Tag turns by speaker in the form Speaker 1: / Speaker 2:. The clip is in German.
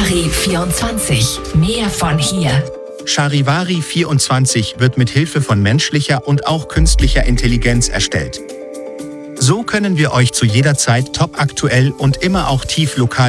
Speaker 1: Charivari 24. Mehr von hier.
Speaker 2: Charivari 24 wird mit Hilfe von menschlicher und auch künstlicher Intelligenz erstellt. So können wir euch zu jeder Zeit topaktuell und immer auch tief lokal